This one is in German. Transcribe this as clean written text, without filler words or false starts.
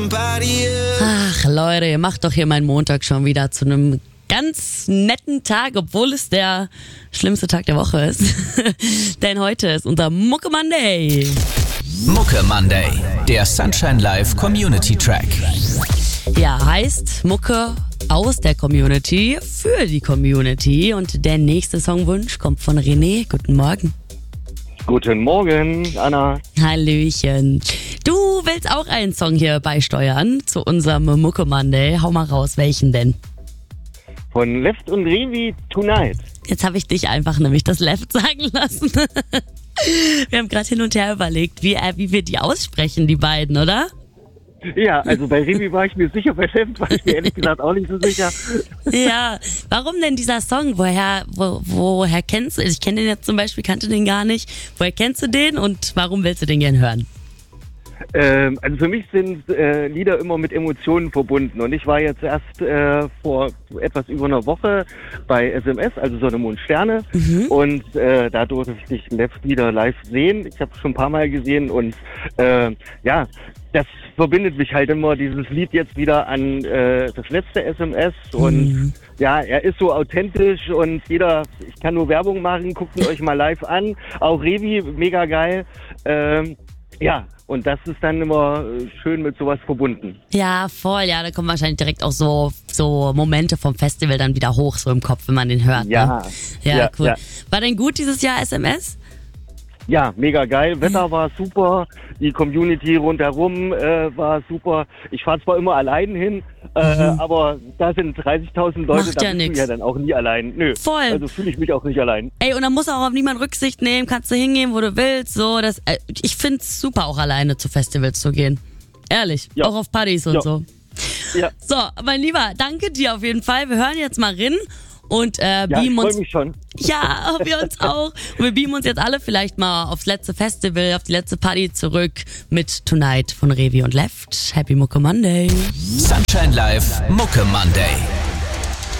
Ach Leute, ihr macht doch hier meinen Montag schon wieder zu einem ganz netten Tag, obwohl es der schlimmste Tag der Woche ist. Denn heute ist unser Mucke Monday. Mucke Monday, der Sunshine Live Community Track. Ja, heißt Mucke aus der Community für die Community. Und der nächste Songwunsch kommt von René. Guten Morgen. Guten Morgen, Anna. Hallöchen. Du willst auch einen Song hier beisteuern zu unserem Mucke Monday. Hau mal raus, welchen denn? Von Left und Revi, Tonight. Jetzt habe ich dich einfach nämlich das Left sagen lassen. Wir haben gerade hin und her überlegt, wie wir die aussprechen, die beiden, oder? Ja, also bei Revi war ich mir sicher, bei Left war ich mir ehrlich gesagt auch nicht so sicher. Ja, warum denn dieser Song? Woher kennst du? Ich kenne den jetzt zum Beispiel, kannte den gar nicht. Woher kennst du den und warum willst du den gern hören? Also für mich sind Lieder immer mit Emotionen verbunden und ich war jetzt erst vor etwas über einer Woche bei SMS, also Sonne, Mond, Sterne und da durfte ich Left wieder live sehen. Ich habe schon ein paar Mal gesehen und ja, das verbindet mich halt immer, dieses Lied jetzt wieder an das letzte SMS und ja, er ist so authentisch und ich kann nur Werbung machen, guckt ihn euch mal live an, auch Revi, mega geil, ja, und das ist dann immer schön mit sowas verbunden. Ja, voll, ja, da kommen wahrscheinlich direkt auch so Momente vom Festival dann wieder hoch, so im Kopf, wenn man den hört. Ja, ne? Ja, cool. Ja. War denn gut dieses Jahr SMS? Ja, mega geil. Wetter war super, die Community rundherum war super. Ich fahre zwar immer allein hin, aber da sind 30.000 Leute, Macht da ja bist du nix. ja dann auch nie allein. Nö, Voll. Also fühle ich mich auch nicht allein. Ey, und dann musst du auch auf niemanden Rücksicht nehmen, kannst du hingehen, wo du willst. So, ich find's super, auch alleine zu Festivals zu gehen. Ehrlich, Ja. auch auf Partys und Ja. so. Ja, So, mein Lieber, danke dir auf jeden Fall. Wir hören jetzt mal rein und ja, ich beamen freue uns. mich schon. Ja, wir uns auch. Und wir beamen uns jetzt alle vielleicht mal aufs letzte Festival, auf die letzte Party zurück mit Tonight von Revi und Left. Happy Mucke Monday. Sunshine Live Mucke Monday.